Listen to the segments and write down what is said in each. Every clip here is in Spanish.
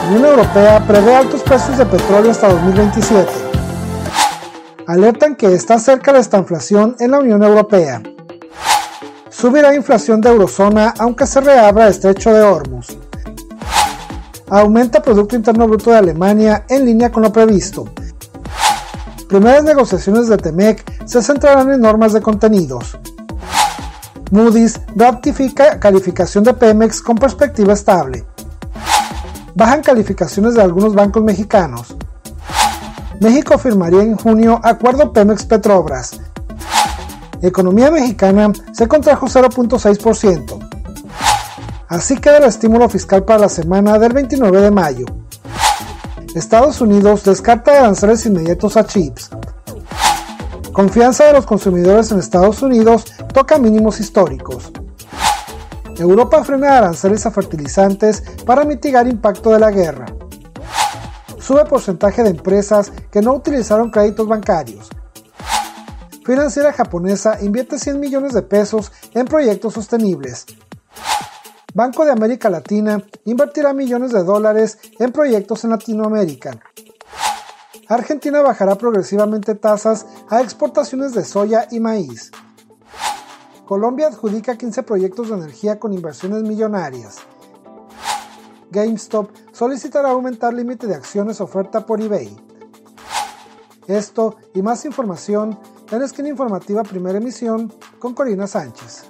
La Unión Europea prevé altos precios de petróleo hasta 2027. Alertan que está cerca la estanflación en la Unión Europea. Subirá inflación de eurozona aunque se reabra el estrecho de Hormuz. Aumenta Producto Interno Bruto de Alemania en línea con lo previsto. Primeras negociaciones de TEMEC se centrarán en normas de contenidos. Moody's ratifica calificación de Pemex con perspectiva estable. Bajan calificaciones de algunos bancos mexicanos. México firmaría en junio acuerdo Pemex-Petrobras. Economía mexicana se contrajo 0.6%. Así queda el estímulo fiscal para la semana del 29 de mayo. Estados Unidos descarta aranceles inmediatos a chips. Confianza de los consumidores en Estados Unidos toca mínimos históricos. Europa frena aranceles a fertilizantes para mitigar impacto de la guerra. Sube porcentaje de empresas que no utilizaron créditos bancarios. Financiera japonesa invierte 100 millones de pesos en proyectos sostenibles. Banco de América Latina invertirá millones de dólares en proyectos en Latinoamérica. Argentina bajará progresivamente tasas a exportaciones de soya y maíz. Colombia adjudica 15 proyectos de energía con inversiones millonarias. GameStop solicitará aumentar límite de acciones oferta por eBay. Esto y más información en Esquina Informativa Primera Emisión con Corina Sánchez.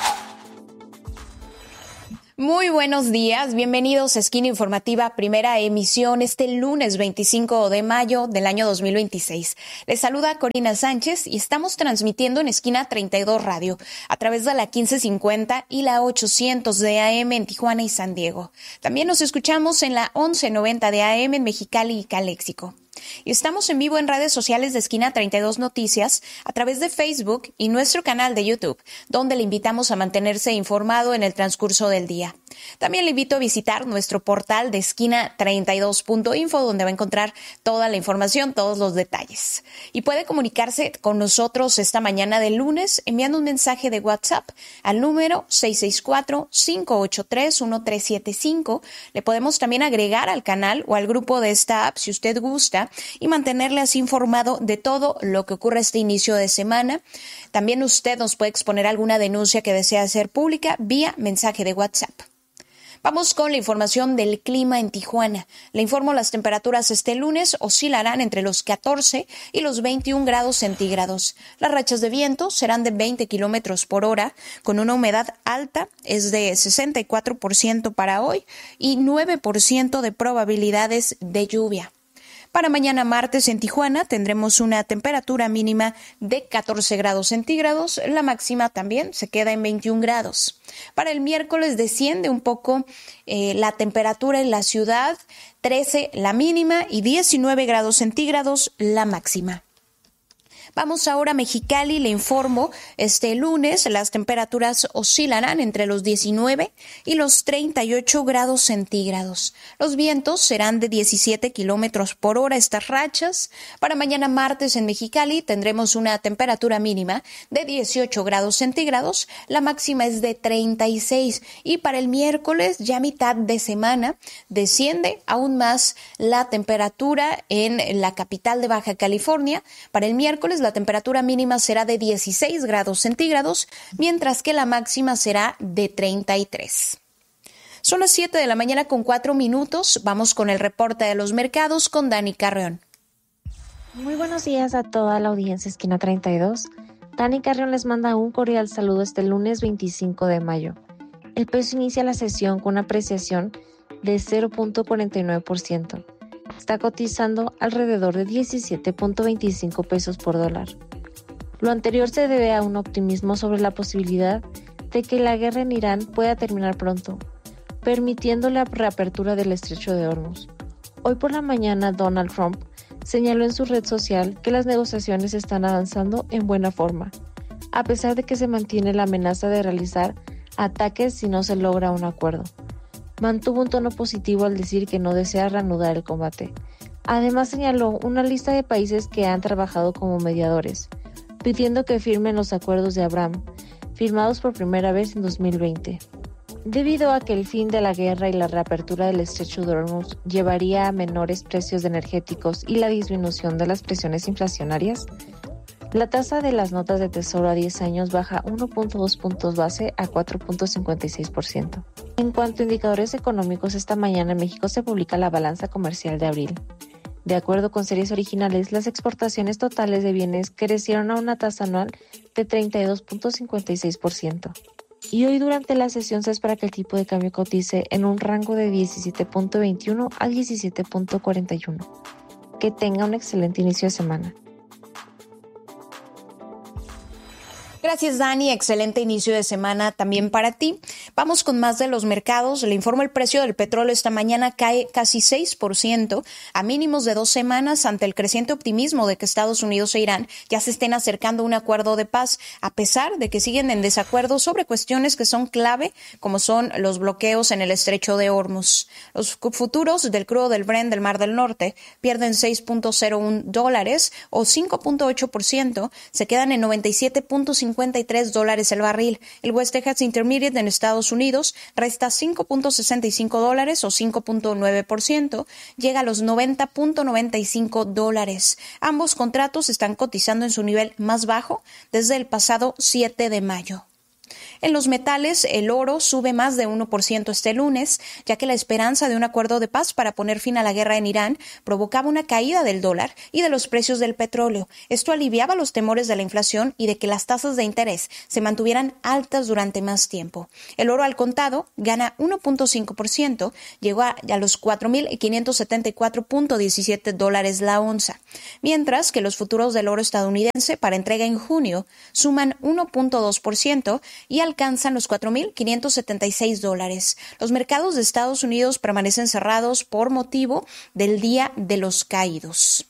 Muy buenos días, bienvenidos a Esquina Informativa Primera Emisión este lunes 25 de mayo del año 2026. Les saluda Corina Sánchez y estamos transmitiendo en Esquina 32 Radio a través de la 1550 y la 800 de AM en Tijuana y San Diego. También nos escuchamos en la 1190 de AM en Mexicali y Caléxico. Y estamos en vivo en redes sociales de Esquina 32 Noticias a través de Facebook y nuestro canal de YouTube, donde le invitamos a mantenerse informado en el transcurso del día. También le invito a visitar nuestro portal de esquina32.info, donde va a encontrar toda la información, todos los detalles. Y puede comunicarse con nosotros esta mañana de lunes enviando un mensaje de WhatsApp al número 664-583-1375. Le podemos también agregar al canal o al grupo de esta app si usted gusta y mantenerle así informado de todo lo que ocurre este inicio de semana. También usted nos puede exponer alguna denuncia que desea hacer pública vía mensaje de WhatsApp. Vamos con la información del clima en Tijuana. Le informo, las temperaturas este lunes oscilarán entre los 14 y los 21 grados centígrados. Las rachas de viento serán de 20 kilómetros por hora, con una humedad alta, es de 64% para hoy y 9% de probabilidades de lluvia. Para mañana martes en Tijuana tendremos una temperatura mínima de 14 grados centígrados, la máxima también se queda en 21 grados. Para el miércoles desciende un poco la temperatura en la ciudad, 13 la mínima y 19 grados centígrados la máxima. Vamos ahora a Mexicali, le informo, este lunes las temperaturas oscilarán entre los 19 y los 38 grados centígrados. Los vientos serán de 17 kilómetros por hora estas rachas. Para mañana martes en Mexicali tendremos una temperatura mínima de 18 grados centígrados, la máxima es de 36 y para el miércoles ya mitad de semana desciende aún más la temperatura en la capital de Baja California. Para el miércoles la temperatura mínima será de 16 grados centígrados, mientras que la máxima será de 33. Son las 7 de la mañana con 4 minutos. Vamos con el reporte de los mercados con Dani Carreón. Muy buenos días a toda la audiencia Esquina 32. Dani Carreón les manda un cordial saludo este lunes 25 de mayo. El peso inicia la sesión con una apreciación de 0.49%. Está cotizando alrededor de 17.25 pesos por dólar. Lo anterior se debe a un optimismo sobre la posibilidad de que la guerra en Irán pueda terminar pronto, permitiendo la reapertura del estrecho de Hormuz. Hoy por la mañana, Donald Trump señaló en su red social que las negociaciones están avanzando en buena forma, a pesar de que se mantiene la amenaza de realizar ataques si no se logra un acuerdo. Mantuvo un tono positivo al decir que no desea reanudar el combate. Además señaló una lista de países que han trabajado como mediadores, pidiendo que firmen los acuerdos de Abraham, firmados por primera vez en 2020. debido a que el fin de la guerra y la reapertura del estrecho de Hormuz llevaría a menores precios de energéticos y la disminución de las presiones inflacionarias. La tasa de las notas de tesoro a 10 años baja 1.2 puntos base a 4.56%. En cuanto a indicadores económicos, esta mañana en México se publica la balanza comercial de abril. De acuerdo con series originales, las exportaciones totales de bienes crecieron a una tasa anual de 32.56%. Y hoy durante la sesión se espera que el tipo de cambio cotice en un rango de 17.21 a 17.41. Que tenga un excelente inicio de semana. Gracias, Dani. Excelente inicio de semana también para ti. Vamos con más de los mercados. Le informo el precio del petróleo esta mañana cae casi 6% a mínimos de 2 semanas ante el creciente optimismo de que Estados Unidos e Irán ya se estén acercando a un acuerdo de paz, a pesar de que siguen en desacuerdo sobre cuestiones que son clave, como son los bloqueos en el estrecho de Hormuz. Los futuros del crudo del Brent del Mar del Norte pierden $6.01 o 5.8%, se quedan en $97.53 el barril. El West Texas Intermediate en Estados Unidos resta $5.65 o 5.9%, llega a los $90.95. Ambos contratos están cotizando en su nivel más bajo desde el pasado 7 de mayo. En los metales, el oro sube más de 1% este lunes, ya que la esperanza de un acuerdo de paz para poner fin a la guerra en Irán provocaba una caída del dólar y de los precios del petróleo. Esto aliviaba los temores de la inflación y de que las tasas de interés se mantuvieran altas durante más tiempo. El oro al contado gana 1.5%, llegó a los $4.574.17 la onza, mientras que los futuros del oro estadounidense para entrega en junio suman 1.2% y alcanzan los $4.576. Los mercados de Estados Unidos permanecen cerrados por motivo del Día de los Caídos.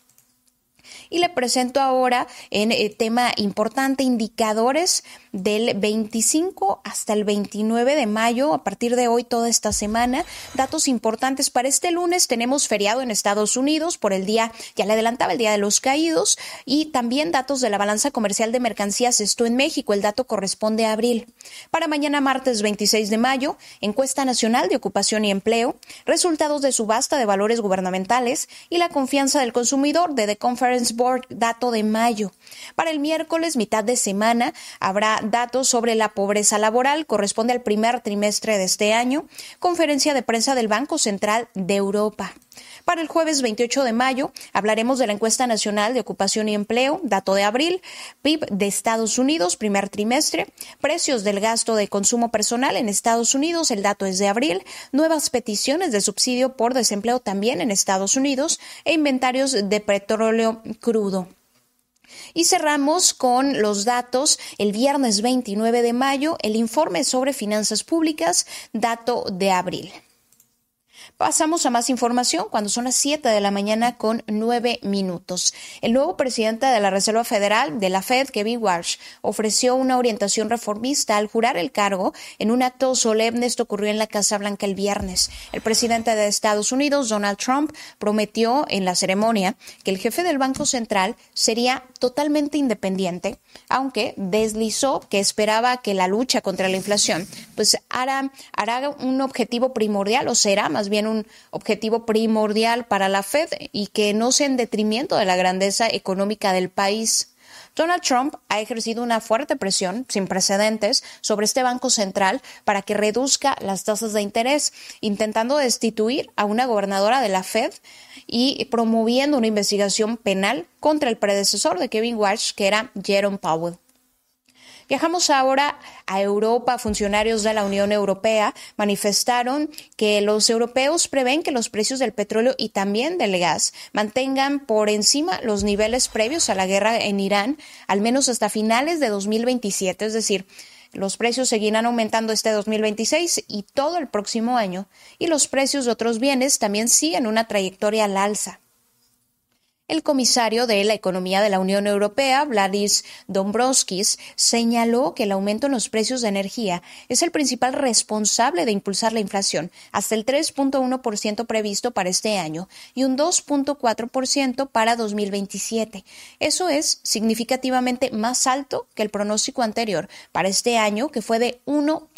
Y le presento ahora en tema importante indicadores del 25 hasta el 29 de mayo, a partir de hoy toda esta semana. Datos importantes para este lunes: tenemos feriado en Estados Unidos por el día, ya le adelantaba, el Día de los Caídos, y también datos de la balanza comercial de mercancías, esto en México, el dato corresponde a abril. Para mañana martes 26 de mayo, encuesta nacional de ocupación y empleo, resultados de subasta de valores gubernamentales y la confianza del consumidor de The Conference Board, dato de mayo. Para el miércoles, mitad de semana, habrá datos sobre la pobreza laboral, corresponde al primer trimestre de este año, conferencia de prensa del Banco Central de Europa. Para el jueves 28 de mayo hablaremos de la encuesta nacional de ocupación y empleo, dato de abril, PIB de Estados Unidos, primer trimestre, precios del gasto de consumo personal en Estados Unidos, el dato es de abril, nuevas peticiones de subsidio por desempleo también en Estados Unidos e inventarios de petróleo crudo. Y cerramos con los datos el viernes 29 de mayo, el informe sobre finanzas públicas, dato de abril. Pasamos a más información cuando son las 7 de la mañana con 9 minutos. El nuevo presidente de la Reserva Federal, de la Fed, Kevin Warsh, ofreció una orientación reformista al jurar el cargo en un acto solemne. Esto ocurrió en la Casa Blanca el viernes. El presidente de Estados Unidos, Donald Trump, prometió en la ceremonia que el jefe del Banco Central sería totalmente independiente, aunque deslizó que esperaba que la lucha contra la inflación hará un objetivo primordial, o será más bien un objetivo primordial para la Fed, y que no sea en detrimento de la grandeza económica del país. Donald Trump ha ejercido una fuerte presión sin precedentes sobre este Banco Central para que reduzca las tasas de interés, intentando destituir a una gobernadora de la Fed y promoviendo una investigación penal contra el predecesor de Kevin Warsh, que era Jerome Powell. Viajamos ahora a Europa. Funcionarios de la Unión Europea manifestaron que los europeos prevén que los precios del petróleo y también del gas mantengan por encima los niveles previos a la guerra en Irán, al menos hasta finales de 2027, es decir, los precios seguirán aumentando este 2026 y todo el próximo año, y los precios de otros bienes también siguen una trayectoria al alza. El comisario de la Economía de la Unión Europea, Valdis Dombrovskis, señaló que el aumento en los precios de energía es el principal responsable de impulsar la inflación hasta el 3.1% previsto para este año y un 2.4% para 2027. Eso es significativamente más alto que el pronóstico anterior para este año, que fue de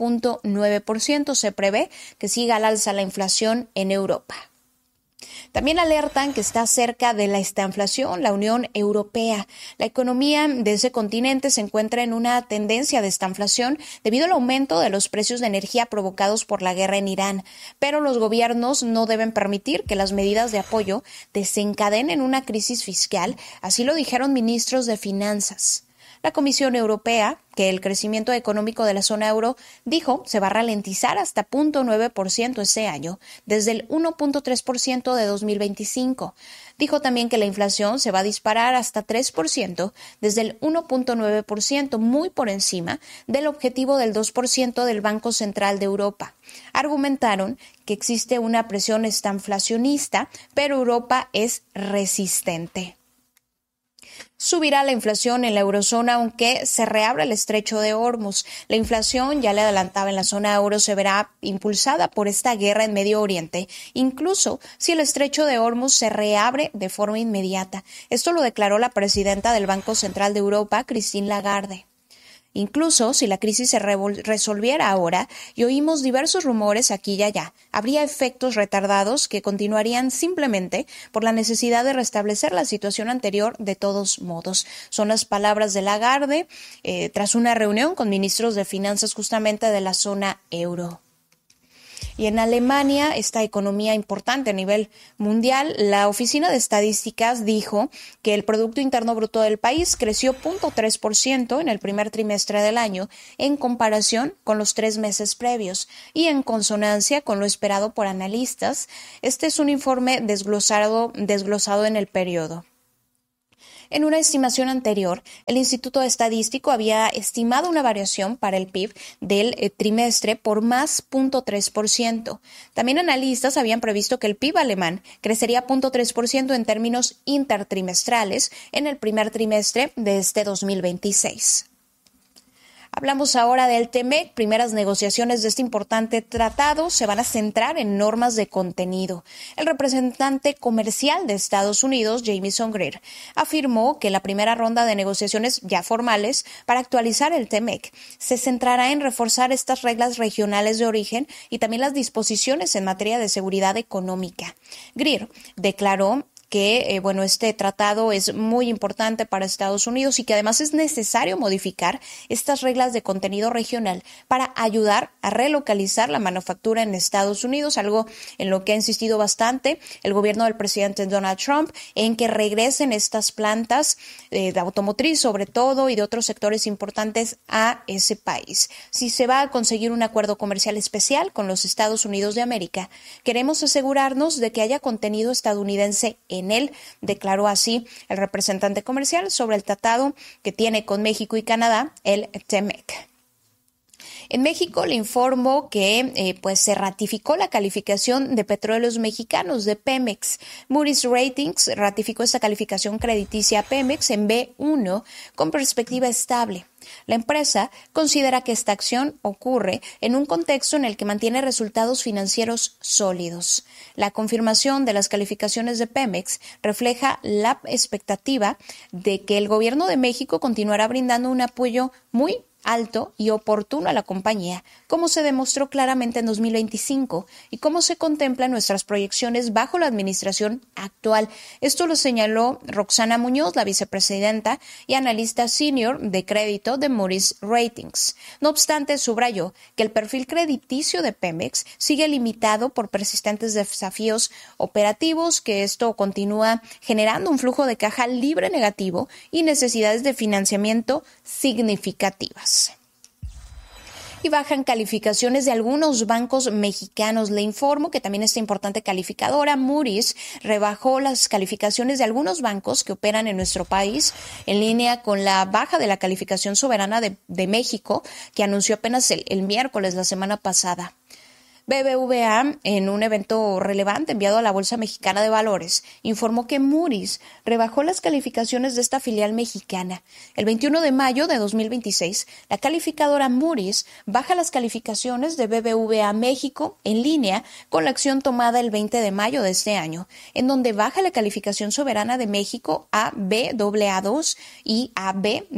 1.9%. Se prevé que siga al alza la inflación en Europa. También alertan que está cerca de la estanflación la Unión Europea. La economía de ese continente se encuentra en una tendencia de estanflación debido al aumento de los precios de energía provocados por la guerra en Irán. Pero los gobiernos no deben permitir que las medidas de apoyo desencadenen una crisis fiscal, así lo dijeron ministros de finanzas. La Comisión Europea, que el crecimiento económico de la zona euro, dijo se va a ralentizar hasta 0.9% este año, desde el 1.3% de 2025. Dijo también que la inflación se va a disparar hasta 3%, desde el 1.9%, muy por encima del objetivo del 2% del Banco Central de Europa. Argumentaron que existe una presión estanflacionista, pero Europa es resistente. Subirá la inflación en la eurozona aunque se reabra el estrecho de Hormuz. La inflación, ya le adelantaba, en la zona euro se verá impulsada por esta guerra en Medio Oriente, incluso si el estrecho de Hormuz se reabre de forma inmediata. Esto lo declaró la presidenta del Banco Central de Europa, Christine Lagarde. Incluso si la crisis se resolviera ahora, y oímos diversos rumores aquí y allá, habría efectos retardados que continuarían simplemente por la necesidad de restablecer la situación anterior de todos modos. Son las palabras de Lagarde tras una reunión con ministros de finanzas justamente de la zona euro. Y en Alemania, esta economía importante a nivel mundial, la Oficina de Estadísticas dijo que el Producto Interno Bruto del país creció 0.3% en el primer trimestre del año en comparación con los 3 meses previos y en consonancia con lo esperado por analistas. Este es un informe desglosado en el periodo. En una estimación anterior, el Instituto Estadístico había estimado una variación para el PIB del trimestre por más 0.3%. También analistas habían previsto que el PIB alemán crecería 0.3% en términos intertrimestrales en el primer trimestre de este 2026. Hablamos ahora del TEMEC. Primeras negociaciones de este importante tratado se van a centrar en normas de contenido. El representante comercial de Estados Unidos, Jamieson Greer, afirmó que la primera ronda de negociaciones ya formales para actualizar el TEMEC se centrará en reforzar estas reglas regionales de origen y también las disposiciones en materia de seguridad económica. Greer declaró que este tratado es muy importante para Estados Unidos y que además es necesario modificar estas reglas de contenido regional para ayudar a relocalizar la manufactura en Estados Unidos, algo en lo que ha insistido bastante el gobierno del presidente Donald Trump, en que regresen estas plantas de automotriz sobre todo y de otros sectores importantes a ese país. Si se va a conseguir un acuerdo comercial especial con los Estados Unidos de América, queremos asegurarnos de que haya contenido estadounidense en él, declaró así el representante comercial sobre el tratado que tiene con México y Canadá, el TEMEC. En México le informó que se ratificó la calificación de petróleos mexicanos de Pemex. Moody's Ratings ratificó esta calificación crediticia a Pemex en B1 con perspectiva estable. La empresa considera que esta acción ocurre en un contexto en el que mantiene resultados financieros sólidos. La confirmación de las calificaciones de Pemex refleja la expectativa de que el gobierno de México continuará brindando un apoyo muy alto y oportuno a la compañía, como se demostró claramente en 2025 y como se contempla en nuestras proyecciones bajo la administración actual. Esto lo señaló Roxana Muñoz, la vicepresidenta y analista senior de crédito de Moody's Ratings. No obstante, subrayó que el perfil crediticio de Pemex sigue limitado por persistentes desafíos operativos, que esto continúa generando un flujo de caja libre negativo y necesidades de financiamiento significativas. Y bajan calificaciones de algunos bancos mexicanos. Le informo que también esta importante calificadora, Moody's, rebajó las calificaciones de algunos bancos que operan en nuestro país, en línea con la baja de la calificación soberana de México, que anunció apenas el miércoles, la semana pasada. BBVA, en un evento relevante enviado a la Bolsa Mexicana de Valores, informó que Moody's rebajó las calificaciones de esta filial mexicana. El 21 de mayo de 2026, la calificadora Moody's baja las calificaciones de BBVA México en línea con la acción tomada el 20 de mayo de este año, en donde baja la calificación soberana de México a Baa2 y a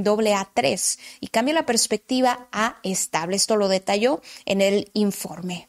Baa3 y cambia la perspectiva a estable. Esto lo detalló en el informe.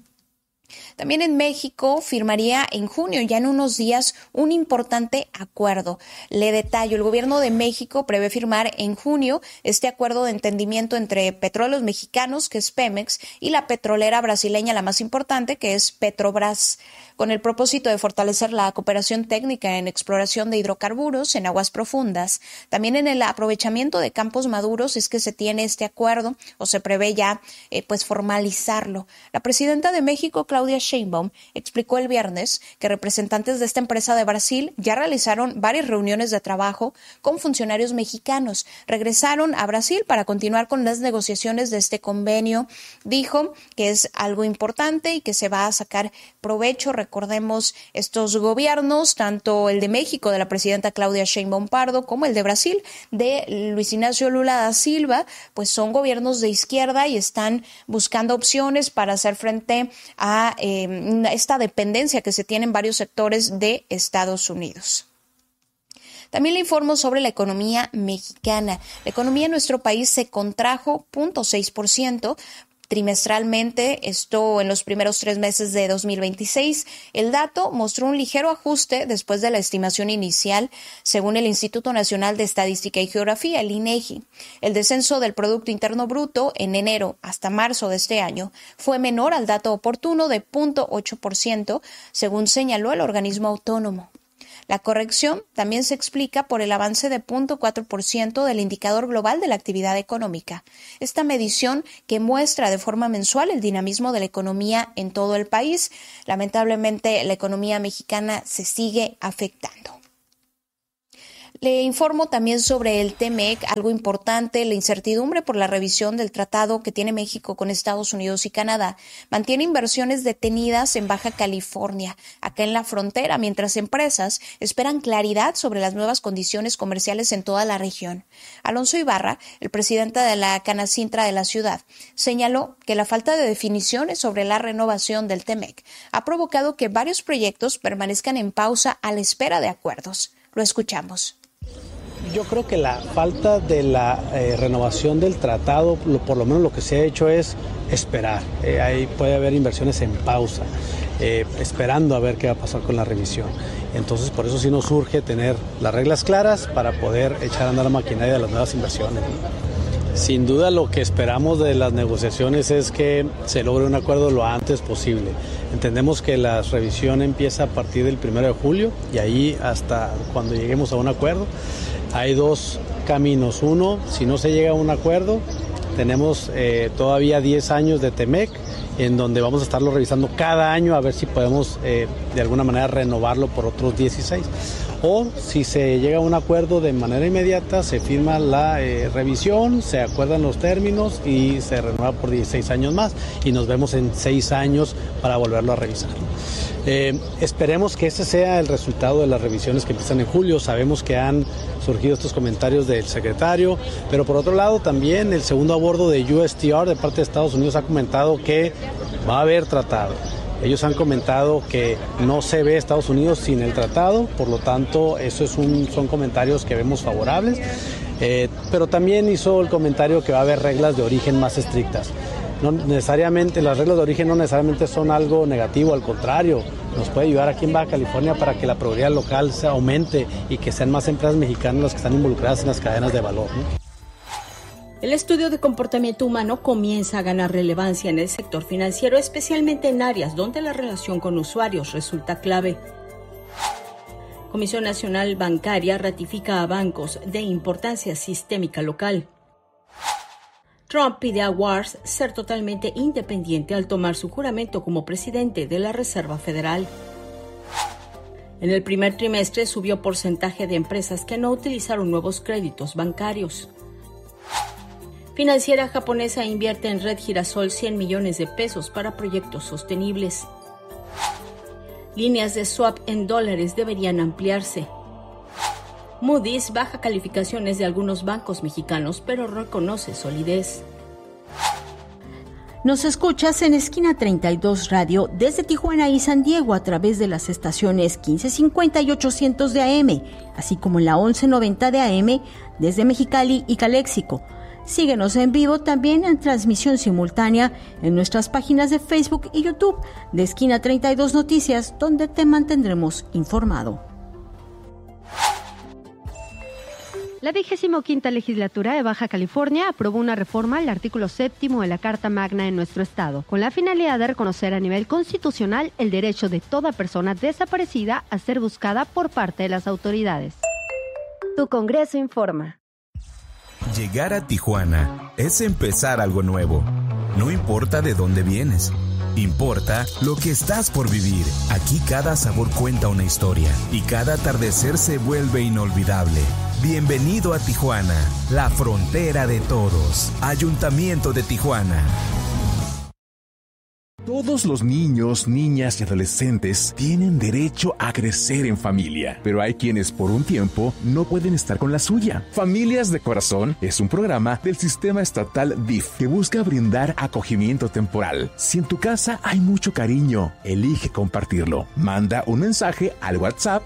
También en México firmaría en junio, ya en unos días, un importante acuerdo. Le detallo, el gobierno de México prevé firmar en junio este acuerdo de entendimiento entre Petróleos Mexicanos, que es Pemex, y la petrolera brasileña, la más importante, que es Petrobras, con el propósito de fortalecer la cooperación técnica en exploración de hidrocarburos en aguas profundas. También en el aprovechamiento de campos maduros es que se tiene este acuerdo o se prevé ya formalizarlo. La presidenta de México, Claudia Sheinbaum, explicó el viernes que representantes de esta empresa de Brasil ya realizaron varias reuniones de trabajo con funcionarios mexicanos. Regresaron a Brasil para continuar con las negociaciones de este convenio. Dijo que es algo importante y que se va a sacar provecho. Recordemos, estos gobiernos, tanto el de México de la presidenta Claudia Sheinbaum Pardo como el de Brasil de Luis Ignacio Lula da Silva, pues son gobiernos de izquierda y están buscando opciones para hacer frente a esta dependencia que se tiene en varios sectores de Estados Unidos. También le informo sobre la economía mexicana. La economía en nuestro país se contrajo 0.6%. Trimestralmente, esto en los primeros 3 meses de 2026. El dato mostró un ligero ajuste después de la estimación inicial, según el Instituto Nacional de Estadística y Geografía, el INEGI. El descenso del Producto Interno Bruto en enero hasta marzo de este año fue menor al dato oportuno de 0.8%, según señaló el organismo autónomo. La corrección también se explica por el avance de 0.4% del indicador global de la actividad económica. Esta medición, que muestra de forma mensual el dinamismo de la economía en todo el país, lamentablemente la economía mexicana se sigue afectando. Le informo también sobre el TEMEC, algo importante, la incertidumbre por la revisión del tratado que tiene México con Estados Unidos y Canadá mantiene inversiones detenidas en Baja California, acá en la frontera, mientras empresas esperan claridad sobre las nuevas condiciones comerciales en toda la región. Alonso Ibarra, el presidente de la Canacintra de la ciudad, señaló que la falta de definiciones sobre la renovación del TEMEC ha provocado que varios proyectos permanezcan en pausa a la espera de acuerdos. Lo escuchamos. Yo creo que la falta de la renovación del tratado, por lo menos lo que se ha hecho es esperar. Ahí puede haber inversiones en pausa, esperando a ver qué va a pasar con la revisión. Entonces, por eso sí nos urge tener las reglas claras para poder echar a andar la maquinaria de las nuevas inversiones. Sin duda lo que esperamos de las negociaciones es que se logre un acuerdo lo antes posible. Entendemos que la revisión empieza a partir del 1 de julio y ahí hasta cuando lleguemos a un acuerdo. Hay 2 caminos. Uno, si no se llega a un acuerdo, tenemos todavía 10 años de TEMEC, en donde vamos a estarlo revisando cada año a ver si podemos de alguna manera renovarlo por otros 16. O si se llega a un acuerdo de manera inmediata, se firma la revisión, se acuerdan los términos y se renueva por 16 años más y nos vemos en 6 años para volverlo a revisar. Esperemos que ese sea el resultado de las revisiones que empiezan en julio. Sabemos que han surgido estos comentarios del secretario, pero por otro lado también el segundo a bordo de USTR de parte de Estados Unidos ha comentado que va a haber tratado. Ellos han comentado que no se ve Estados Unidos sin el tratado, por lo tanto, eso son comentarios que vemos favorables, pero también hizo el comentario que va a haber reglas de origen más estrictas. No necesariamente, las reglas de origen no necesariamente son algo negativo, al contrario, nos puede ayudar aquí en Baja California para que la productividad local se aumente y que sean más empresas mexicanas las que están involucradas en las cadenas de valor, ¿no? El estudio de comportamiento humano comienza a ganar relevancia en el sector financiero, especialmente en áreas donde la relación con usuarios resulta clave. Comisión Nacional Bancaria ratifica a bancos de importancia sistémica local. Trump pide a Wars ser totalmente independiente al tomar su juramento como presidente de la Reserva Federal. En el primer trimestre subió porcentaje de empresas que no utilizaron nuevos créditos bancarios. Financiera japonesa invierte en Red Girasol 100 millones de pesos para proyectos sostenibles. Líneas de swap en dólares deberían ampliarse. Moody's baja calificaciones de algunos bancos mexicanos, pero reconoce solidez. Nos escuchas en Esquina 32 Radio desde Tijuana y San Diego a través de las estaciones 1550 y 800 de AM, así como en la 1190 de AM desde Mexicali y Caléxico. Síguenos en vivo también en transmisión simultánea en nuestras páginas de Facebook y YouTube de Esquina 32 Noticias, donde te mantendremos informado. La 25ª Legislatura de Baja California aprobó una reforma al artículo 7º de la Carta Magna en nuestro estado, con la finalidad de reconocer a nivel constitucional el derecho de toda persona desaparecida a ser buscada por parte de las autoridades. Tu Congreso informa. Llegar a Tijuana es empezar algo nuevo. No importa de dónde vienes, importa lo que estás por vivir. Aquí cada sabor cuenta una historia y cada atardecer se vuelve inolvidable. Bienvenido a Tijuana, la frontera de todos. Ayuntamiento de Tijuana. Todos los niños, niñas y adolescentes tienen derecho a crecer en familia, pero hay quienes por un tiempo no pueden estar con la suya. Familias de Corazón es un programa del sistema estatal DIF que busca brindar acogimiento temporal. Si en tu casa hay mucho cariño, elige compartirlo. Manda un mensaje al WhatsApp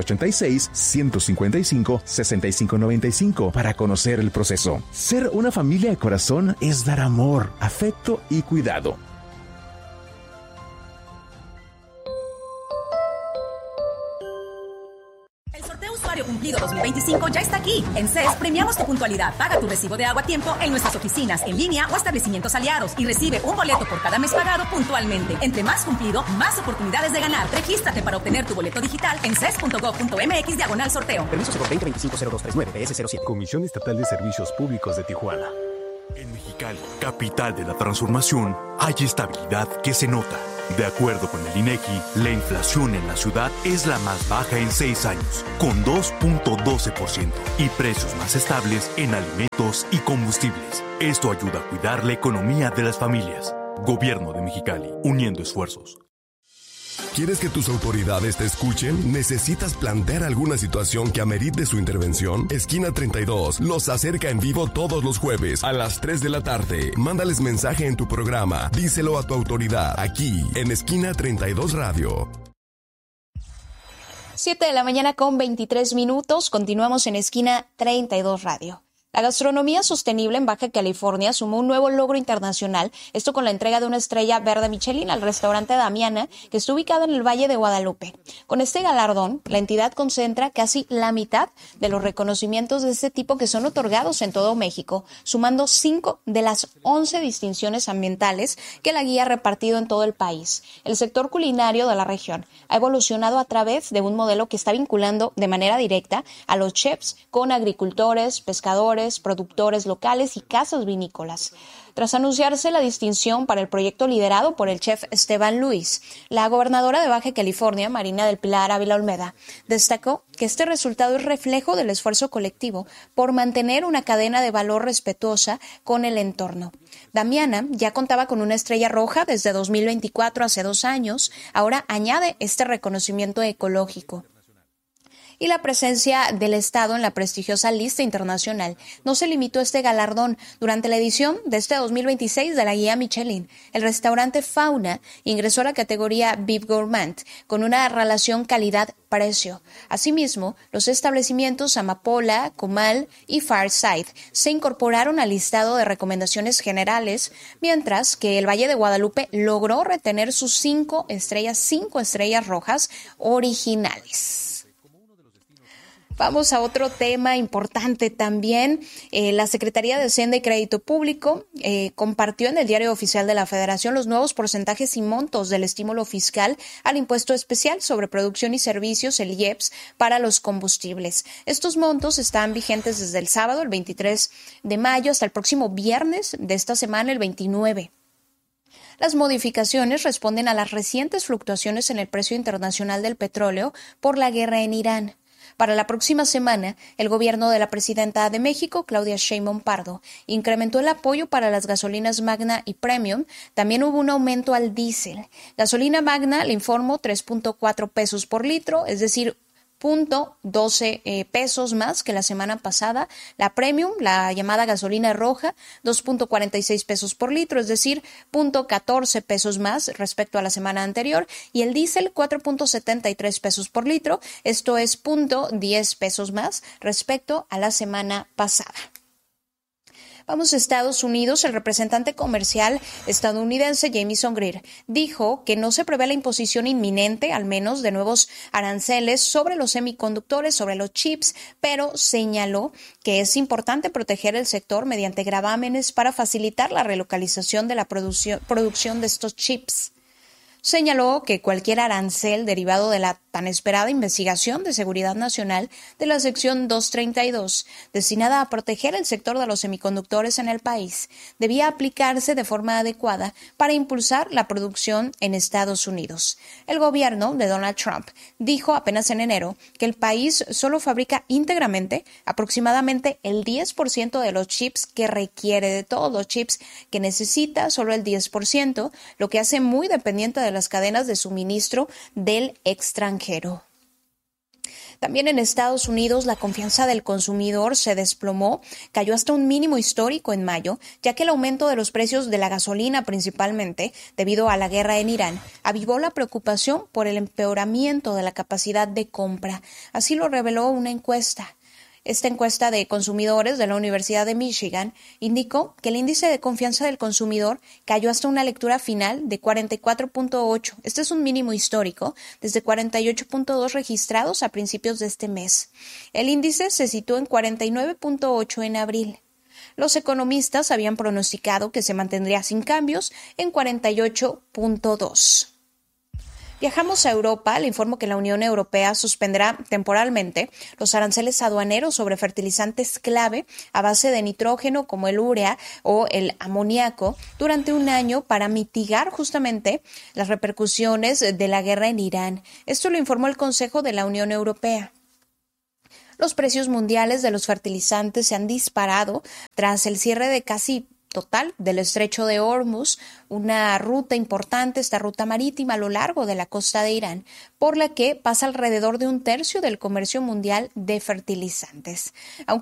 686-155-6595 para conocer el proceso. Ser una familia de corazón es dar amor, afecto y cuidado. Cumplido 2025 ya está aquí. En CES premiamos tu puntualidad. Paga tu recibo de agua a tiempo en nuestras oficinas, en línea o establecimientos aliados y recibe un boleto por cada mes pagado puntualmente. Entre más cumplido, más oportunidades de ganar. Regístrate para obtener tu boleto digital en ces.gov.mx/sorteo. Permiso por 2025-0239 PS07. Comisión Estatal de Servicios Públicos de Tijuana. En Mexicali, capital de la transformación, hay estabilidad que se nota. De acuerdo con el INEGI, la inflación en la ciudad es la más baja en 6 años, con 2.12%, y precios más estables en alimentos y combustibles. Esto ayuda a cuidar la economía de las familias. Gobierno de Mexicali, uniendo esfuerzos. ¿Quieres que tus autoridades te escuchen? ¿Necesitas plantear alguna situación que amerite su intervención? Esquina 32 los acerca en vivo todos los jueves a las 3 de la tarde. Mándales mensaje en tu programa. Díselo a tu autoridad aquí en Esquina 32 Radio. 7 de la mañana con 23 minutos. Continuamos en Esquina 32 Radio. La gastronomía sostenible en Baja California sumó un nuevo logro internacional, esto con la entrega de una estrella verde Michelin al restaurante Damiana, que está ubicado en el Valle de Guadalupe. Con este galardón, la entidad concentra casi la mitad de los reconocimientos de este tipo que son otorgados en todo México, sumando 5 de las 11 distinciones ambientales que la guía ha repartido en todo el país. El sector culinario de la región ha evolucionado a través de un modelo que está vinculando de manera directa a los chefs con agricultores, pescadores, productores locales y casas vinícolas. Tras anunciarse la distinción para el proyecto liderado por el chef Esteban Luis, la gobernadora de Baja California, Marina del Pilar Ávila Olmeda, destacó que este resultado es reflejo del esfuerzo colectivo por mantener una cadena de valor respetuosa con el entorno. Damiana ya contaba con una estrella roja desde 2024, hace 2 años, ahora añade este reconocimiento ecológico. Y la presencia del Estado en la prestigiosa lista internacional no se limitó a este galardón. Durante la edición de este 2026 de la guía Michelin, el restaurante Fauna ingresó a la categoría VIP Gourmand con una relación calidad-precio. Asimismo, los establecimientos Amapola, Comal y Farside se incorporaron al listado de recomendaciones generales, mientras que el Valle de Guadalupe logró retener sus 5 estrellas rojas originales. Vamos a otro tema importante también. La Secretaría de Hacienda y Crédito Público compartió en el Diario Oficial de la Federación los nuevos porcentajes y montos del estímulo fiscal al impuesto especial sobre producción y servicios, el IEPS, para los combustibles. Estos montos están vigentes desde el sábado, el 23 de mayo, hasta el próximo viernes de esta semana, el 29. Las modificaciones responden a las recientes fluctuaciones en el precio internacional del petróleo por la guerra en Irán. Para la próxima semana, el gobierno de la presidenta de México, Claudia Sheinbaum Pardo, incrementó el apoyo para las gasolinas Magna y Premium. También hubo un aumento al diésel. Gasolina Magna, le informo, 3.4 pesos por litro, es decir, 0.12 pesos más que la semana pasada. La Premium, la llamada gasolina roja, 2.46 pesos por litro, es decir, 0.14 pesos más respecto a la semana anterior. Y el diésel, 4.73 pesos por litro, esto es 0.10 pesos más respecto a la semana pasada. Vamos a Estados Unidos. El representante comercial estadounidense Jamieson Greer dijo que no se prevé la imposición inminente, al menos, de nuevos aranceles sobre los semiconductores, sobre los chips, pero señaló que es importante proteger el sector mediante gravámenes para facilitar la relocalización de la producción de estos chips. Señaló que cualquier arancel derivado de la tan esperada investigación de seguridad nacional de la sección 232, destinada a proteger el sector de los semiconductores en el país, debía aplicarse de forma adecuada para impulsar la producción en Estados Unidos. El gobierno de Donald Trump dijo apenas en enero que el país solo fabrica íntegramente aproximadamente el 10% de los chips que requiere, de todos los chips que necesita, solo el 10%, lo que hace muy dependiente de las cadenas de suministro del extranjero. También en Estados Unidos la confianza del consumidor se desplomó, cayó hasta un mínimo histórico en mayo, ya que el aumento de los precios de la gasolina principalmente, debido a la guerra en Irán, avivó la preocupación por el empeoramiento de la capacidad de compra. Así lo reveló una encuesta. Esta encuesta de consumidores de la Universidad de Michigan indicó que el índice de confianza del consumidor cayó hasta una lectura final de 44.8. Este es un mínimo histórico, desde 48.2 registrados a principios de este mes. El índice se situó en 49.8 en abril. Los economistas habían pronosticado que se mantendría sin cambios en 48.2. Viajamos a Europa. Le informo que la Unión Europea suspenderá temporalmente los aranceles aduaneros sobre fertilizantes clave a base de nitrógeno como el urea o el amoníaco durante un año para mitigar justamente las repercusiones de la guerra en Irán. Esto lo informó el Consejo de la Unión Europea. Los precios mundiales de los fertilizantes se han disparado tras el cierre de casi total del estrecho de Hormuz, una ruta importante, esta ruta marítima a lo largo de la costa de Irán, por la que pasa alrededor de un tercio del comercio mundial de fertilizantes. Aunque